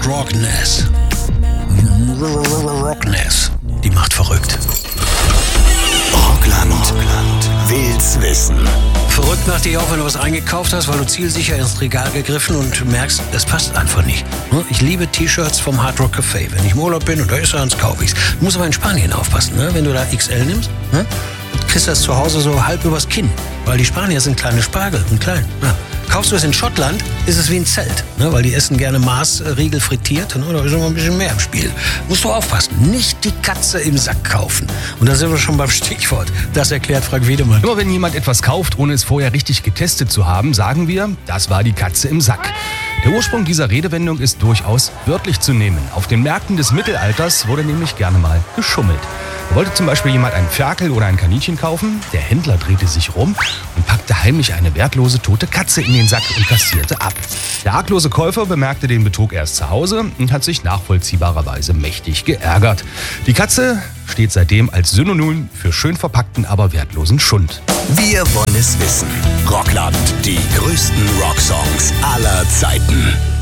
Rockness. Rockness. Die macht verrückt. Rockland. Will's wissen. Verrückt macht dich auch, wenn du was eingekauft hast, weil du zielsicher ins Regal gegriffen und merkst, das passt einfach nicht. Ich liebe T-Shirts vom Hard Rock Café. Wenn ich im Urlaub bin und da ist eins, kaufe ich's. Du musst aber in Spanien aufpassen, ne? Wenn du da XL nimmst, ne? Kriegst das zu Hause so halb übers Kinn. Weil die Spanier sind kleine Spargel und klein. Ja. Kaufst du es in Schottland, ist es wie ein Zelt, ne? Weil die essen gerne Maßriegel frittiert, ne? Da ist immer ein bisschen mehr im Spiel. Musst du aufpassen, nicht die Katze im Sack kaufen. Und da sind wir schon beim Stichwort. Das erklärt Frank Wiedemann. Immer wenn jemand etwas kauft, ohne es vorher richtig getestet zu haben, sagen wir, das war die Katze im Sack. Der Ursprung dieser Redewendung ist durchaus wörtlich zu nehmen. Auf den Märkten des Mittelalters wurde nämlich gerne mal geschummelt. Da wollte zum Beispiel jemand einen Ferkel oder ein Kaninchen kaufen. Der Händler drehte sich rum und packte heimlich eine wertlose tote Katze in den Sack und kassierte ab. Der arglose Käufer bemerkte den Betrug erst zu Hause und hat sich nachvollziehbarerweise mächtig geärgert. Die Katze steht seitdem als Synonym für schön verpackten, aber wertlosen Schund. Wir wollen es wissen. Rockland. Die größten Rocksongs aller Zeiten.